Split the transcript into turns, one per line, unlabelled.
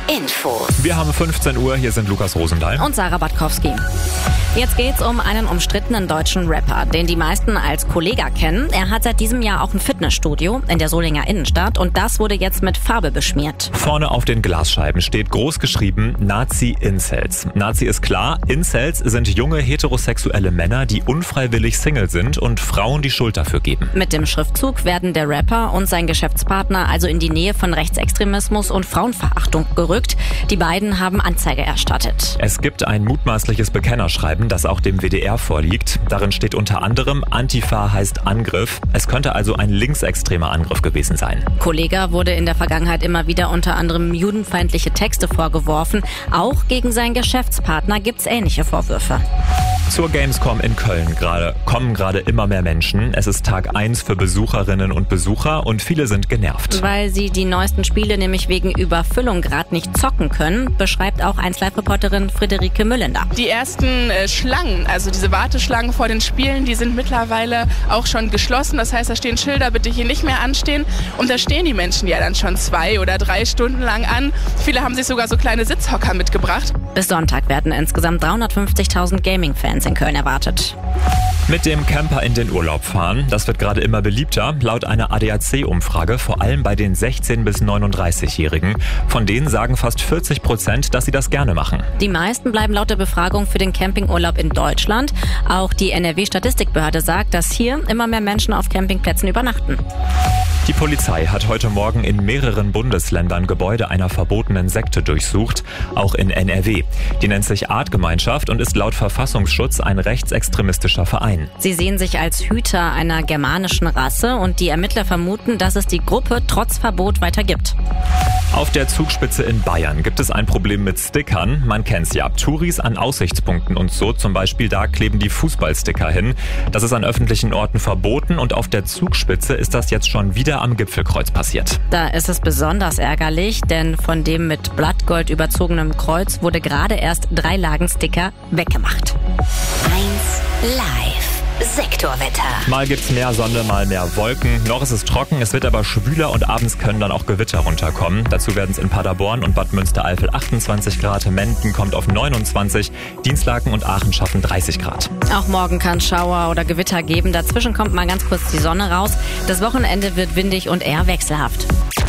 Info.
Wir haben 15 Uhr, hier sind Lukas Rosendahl
und Sarah Batkowski. Jetzt geht's um einen umstrittenen deutschen Rapper, den die meisten als Kollega kennen. Er hat seit diesem Jahr auch ein Fitnessstudio in der Solinger Innenstadt und das wurde jetzt mit Farbe beschmiert.
Vorne auf den Glasscheiben steht groß geschrieben Nazi-Incels. Nazi ist klar, Incels sind junge heterosexuelle Männer, die unfreiwillig Single sind und Frauen die Schuld dafür geben.
Mit dem Schriftzug werden der Rapper und sein Geschäftspartner also in die Nähe von Rechtsextremismus und Frauenverachtung gerückt. Die beiden haben Anzeige erstattet.
Es gibt ein mutmaßliches Bekennerschreiben, das auch dem WDR vorliegt. Darin steht unter anderem, Antifa heißt Angriff. Es könnte also ein linksextremer Angriff gewesen sein.
Kollega wurde in der Vergangenheit immer wieder unter anderem judenfeindliche Texte vorgeworfen. Auch gegen seinen Geschäftspartner gibt's ähnliche Vorwürfe.
Zur Gamescom in Köln kommen gerade immer mehr Menschen. Es ist Tag 1 für Besucherinnen und Besucher und viele sind genervt.
Weil sie die neuesten Spiele nämlich wegen Überfüllung gerade nicht zocken können, beschreibt auch 1Live-Reporterin Friederike Müllender.
Die ersten Schlangen, also diese Warteschlangen vor den Spielen, die sind mittlerweile auch schon geschlossen. Das heißt, da stehen Schilder, bitte hier nicht mehr anstehen. Und da stehen die Menschen ja dann schon 2 oder 3 Stunden lang an. Viele haben sich sogar so kleine Sitzhocker mitgebracht.
Bis Sonntag werden insgesamt 350.000 Gaming-Fans in Köln erwartet.
Mit dem Camper in den Urlaub fahren, das wird gerade immer beliebter, laut einer ADAC-Umfrage, vor allem bei den 16- bis 39-Jährigen. Von denen sagen fast 40%, dass sie das gerne machen.
Die meisten bleiben laut der Befragung für den Campingurlaub in Deutschland. Auch die NRW-Statistikbehörde sagt, dass hier immer mehr Menschen auf Campingplätzen übernachten.
Die Polizei hat heute Morgen in mehreren Bundesländern Gebäude einer verbotenen Sekte durchsucht, auch in NRW. Die nennt sich Artgemeinschaft und ist laut Verfassungsschutz ein rechtsextremistischer Verein.
Sie sehen sich als Hüter einer germanischen Rasse und die Ermittler vermuten, dass es die Gruppe trotz Verbot weiter gibt.
Auf der Zugspitze in Bayern gibt es ein Problem mit Stickern. Man kennt's ja. Touris an Aussichtspunkten und so, zum Beispiel da kleben die Fußballsticker hin. Das ist an öffentlichen Orten verboten und auf der Zugspitze ist das jetzt schon wieder am Gipfelkreuz passiert.
Da ist es besonders ärgerlich, denn von dem mit Blattgold überzogenen Kreuz wurde gerade erst 3 Lagen Sticker weggemacht.
1 Live. Sektorwetter.
Mal gibt's mehr Sonne, mal mehr Wolken. Noch ist es trocken, es wird aber schwüler und abends können dann auch Gewitter runterkommen. Dazu werden es in Paderborn und Bad Münstereifel 28 Grad, Menden kommt auf 29, Dienstlaken und Aachen schaffen 30 Grad.
Auch morgen kann es Schauer oder Gewitter geben. Dazwischen kommt mal ganz kurz die Sonne raus. Das Wochenende wird windig und eher wechselhaft.